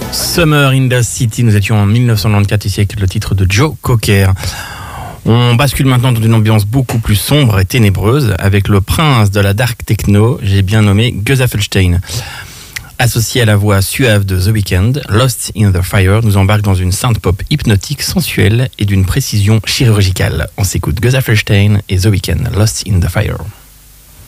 Summer in the City, nous étions en 1994 ici avec le titre de Joe Cocker. On bascule maintenant dans une ambiance beaucoup plus sombre et ténébreuse avec le prince de la dark techno, j'ai bien nommé Gus Affelstein. Associé à la voix suave de The Weeknd, Lost in the Fire nous embarque dans une synth-pop hypnotique, sensuelle et d'une précision chirurgicale. On s'écoute Gus Affelstein et The Weeknd, Lost in the Fire.